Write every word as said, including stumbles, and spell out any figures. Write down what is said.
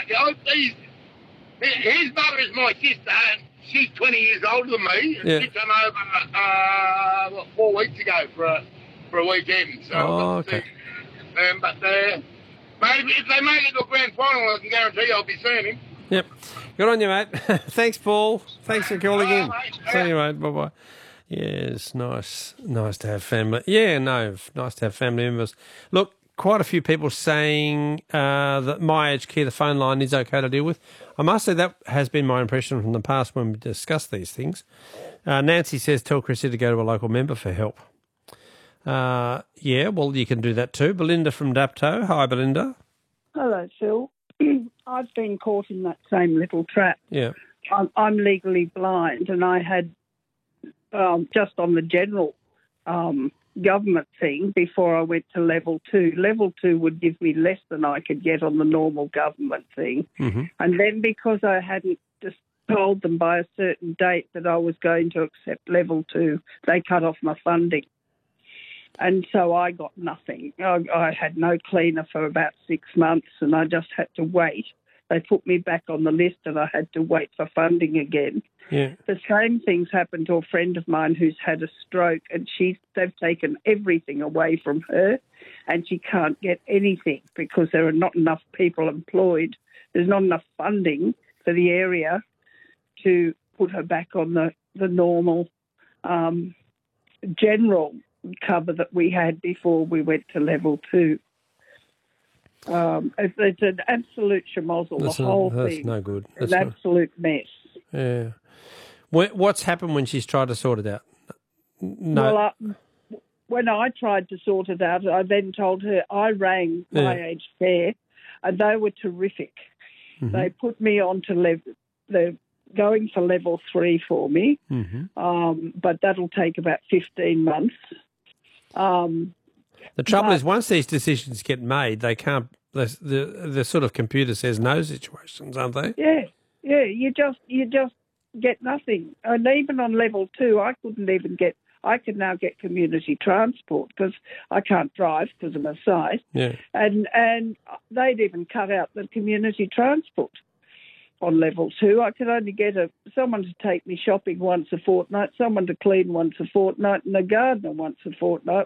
I, he's, his mother is my sister, and she's twenty years older than me. And Yeah. she came over uh, what, four weeks ago for a, for a weekend. So Oh, I've got to okay. see them, but uh, maybe if they make it to a grand final, I can guarantee I'll be seeing him. Yep. Good on you, mate. Thanks, Paul. Thanks for calling in. Oh, mate. See you, mate. Bye-bye. Yes, nice. Nice to have family. Yeah, no, nice to have family members. Look, quite a few people saying uh, that My Aged Care, the phone line, is okay to deal with. I must say that has been my impression from the past when we discussed these things. Uh, Nancy says, tell Chrissy to go to a local member for help. Uh, yeah, well, you can do that too. Belinda from Dapto. Hi, Belinda. Hello, Phil. I've been caught in that same little trap. Yeah. I'm, I'm legally blind, and I had um, just on the general um, government thing before I went to level two. Level two would give me less than I could get on the normal government thing. Mm-hmm. And then because I hadn't just told them by a certain date that I was going to accept level two, they cut off my funding. And so I got nothing. I, I had no cleaner for about six months and I just had to wait. They put me back on the list and I had to wait for funding again. Yeah. The same things happened to a friend of mine who's had a stroke, and she's, they've taken everything away from her and she can't get anything because there are not enough people employed. There's not enough funding for the area to put her back on the, the normal um, general cover that we had before we went to level two. Um, it's, it's an absolute schmozzle, That's the not- whole that's thing. no good. An That's not- absolute mess. Yeah. Wh- What's happened when she's tried to sort it out? No. Well, I, when I tried to sort it out, I then told her I rang My Yeah. Aged Care, and they were terrific. Mhm. They put me on to level. They're going for level three for me, Mhm. um, but that'll take about fifteen months. Um, The trouble but- is, once these decisions get made, they can't. The, the the sort of computer says no situations, aren't they? Yeah, yeah. You just you just get nothing, and even on level two, I couldn't even get. I can now get community transport because I can't drive because of my sight, Yeah. and and they'd even cut out the community transport on level two. I could only get a someone to take me shopping once a fortnight, someone to clean once a fortnight, and a gardener once a fortnight